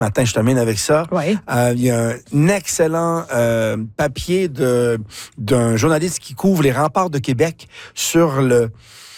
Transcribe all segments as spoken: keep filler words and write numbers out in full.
Matin, je termine avec ça. Oui. Euh, il y a un excellent euh, papier de, d'un journaliste qui couvre les remparts de Québec sur le,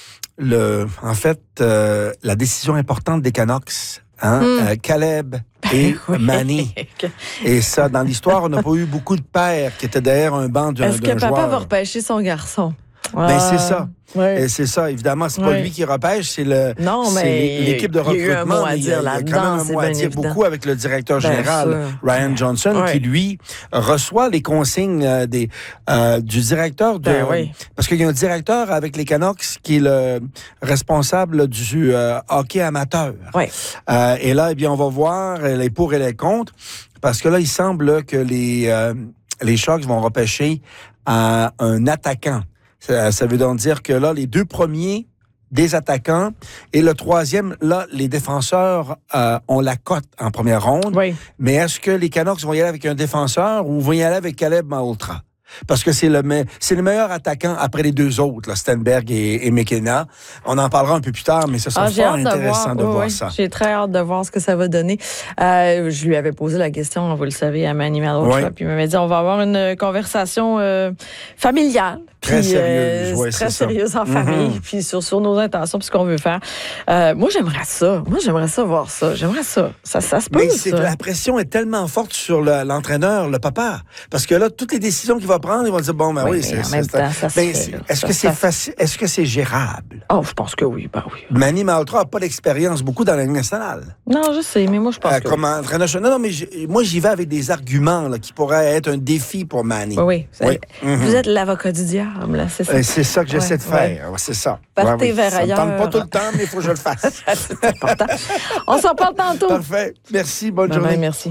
le en fait, euh, la décision importante des Canucks. Hein? Mm. Euh, Caleb et oui. Manny. Et ça, dans l'histoire, on n'a pas eu beaucoup de pères qui étaient derrière un banc d'un, Est-ce d'un que joueur. papa va repêcher son garçon? Ben, c'est ça. Oui. Et c'est ça, évidemment. C'est pas oui. lui qui repêche, c'est, le, non, mais c'est l'équipe de recrutement. Il y a eu un mot à dire dire il y a, là-dedans. Il y a quand même un mot à dire évident. Beaucoup avec le directeur ben général, sûr. Ryan Johnson, oui. qui, lui, reçoit les consignes euh, des, euh, du directeur. De, ben oui. Parce qu'il y a un directeur avec les Canucks qui est le responsable du euh, hockey amateur. Oui. Euh, et là, eh bien, on va voir les pour et les contre. Parce que là, il semble que les, euh, les Sharks vont repêcher euh, un attaquant. Ça, ça veut donc dire que là, les deux premiers, des attaquants, et le troisième, là, les défenseurs euh, ont la cote en première ronde. Oui. Mais est-ce que les Canucks vont y aller avec un défenseur ou vont y aller avec Caleb Malhotra? Parce que c'est le, me- c'est le meilleur attaquant après les deux autres, là, Stenberg et, et McKenna. On en parlera un peu plus tard, mais ça sera ah, fort intéressant de voir, de oui, voir oui. ça. J'ai très hâte de voir ce que ça va donner. Euh, je lui avais posé la question, vous le savez, à Manny Malhotra, oui. puis il m'avait dit on va avoir une conversation euh, familiale. Très puis, sérieuse, euh, ouais, très c'est sérieuse ça. en famille, mm-hmm. puis sur, sur nos intentions, puis ce qu'on veut faire. Euh, moi, j'aimerais ça. Moi, j'aimerais ça voir ça. J'aimerais ça. Ça, ça se peut, Mais c'est ça. que la pression est tellement forte sur le, l'entraîneur, le papa. Parce que là, toutes les décisions qu'il va prendre, ils vont dire, bon, ben oui, oui c'est... en c'est, même c'est temps, ça se ben, fait, c'est, là. est-ce ça, que c'est ça... facile? Est-ce que c'est gérable? Oh, je pense que oui, ben oui. Manny Malhotra n'a pas d'expérience beaucoup dans la Ligue nationale. Non, je sais, mais moi, je pense euh, que comme oui. entraîneur... Non, non, mais j', moi, j'y vais avec des arguments là, qui pourraient être un défi pour Manny. Oui, oui. oui. Vous mm-hmm. êtes l'avocat du diable, là, c'est ça? Et c'est ça que j'essaie ouais, de faire. Ouais. Ouais, c'est ça. Partez ouais, oui. vers ça ailleurs. Ça me tente pas tout le temps, mais il faut que je le fasse. C'est important. On s'en parle tantôt. Parfait. Merci. Bonne Bye journée. bye, merci.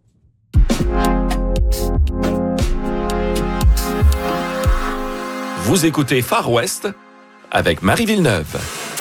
Vous écoutez Far West avec Marie Villeneuve.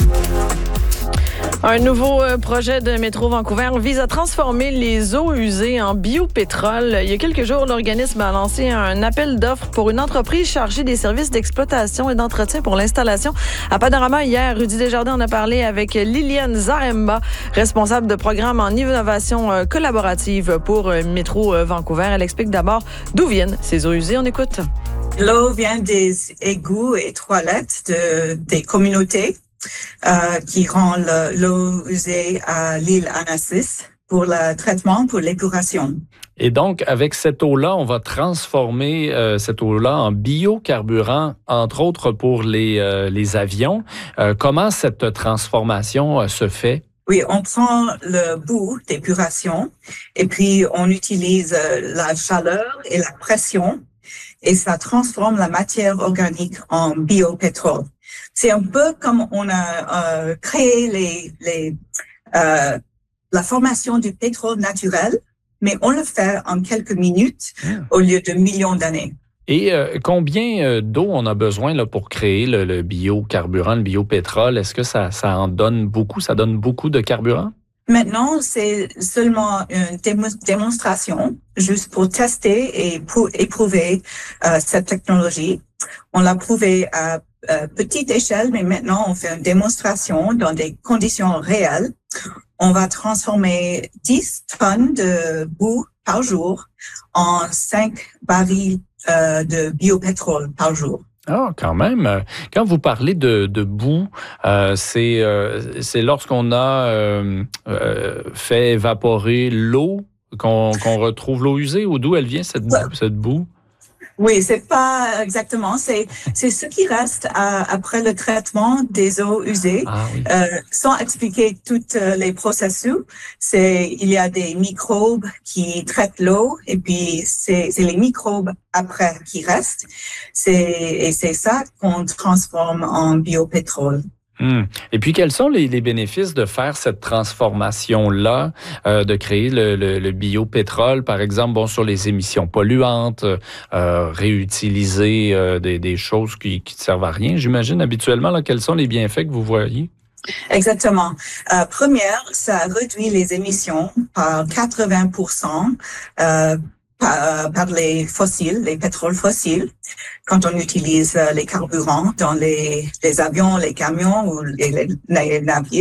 Un nouveau euh, projet de Métro Vancouver vise à transformer les eaux usées en biopétrole. Il y a quelques jours, l'organisme a lancé un appel d'offres pour une entreprise chargée des services d'exploitation et d'entretien pour l'installation. À Panorama, hier, Rudy Desjardins en a parlé avec Liliane Zaremba, responsable de programme en innovation euh, collaborative pour euh, Métro euh, Vancouver. Elle explique d'abord d'où viennent ces eaux usées. On écoute. L'eau vient des égouts et toilettes de, des communautés. Euh, qui rend le, l'eau usée à l'île Annacis pour le traitement, pour l'épuration. Et donc, avec cette eau-là, on va transformer euh, cette eau-là en biocarburant, entre autres pour les, euh, les avions. Euh, comment cette transformation euh, se fait? Oui, on prend le bout d'épuration et puis on utilise euh, la chaleur et la pression et ça transforme la matière organique en biopétrole. C'est un peu comme on a euh, créé les, les, euh, la formation du pétrole naturel, mais on le fait en quelques minutes mmh. au lieu de millions d'années. Et euh, combien d'eau on a besoin là, pour créer le, le biocarburant, le biopétrole? Est-ce que ça, ça en donne beaucoup? Ça donne beaucoup de carburant? Maintenant, c'est seulement une démo- démonstration juste pour tester et pour éprouver euh, cette technologie. On l'a prouvé à euh, petite échelle, mais maintenant on fait une démonstration dans des conditions réelles. On va transformer dix tonnes de boue par jour en cinq barils euh, de biopétrole par jour. Ah, quand même. Quand vous parlez de, de boue, euh, c'est, euh, c'est lorsqu'on a euh, euh, fait évaporer l'eau qu'on, qu'on retrouve l'eau usée, ou d'où elle vient, cette, ouais. cette boue? Oui, c'est pas exactement. C'est c'est ce qui reste à, après le traitement des eaux usées. Ah, oui. euh, sans expliquer tous les processus, c'est il y a des microbes qui traitent l'eau et puis c'est c'est les microbes après qui restent. C'est et c'est ça qu'on transforme en biopétrole. Hum. Et puis, quels sont les, les bénéfices de faire cette transformation-là, euh, de créer le, le, le biopétrole, par exemple, bon, sur les émissions polluantes, euh, réutiliser euh, des, des choses qui qui ne servent à rien, j'imagine, habituellement, là, quels sont les bienfaits que vous voyez? Exactement. Euh, première, ça réduit les émissions par quatre-vingts pour cent euh, par, par les fossiles, les pétroles fossiles, quand on utilise les carburants dans les, les avions, les camions ou les, les, les navires.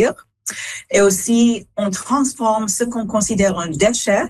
Et aussi, on transforme ce qu'on considère un déchet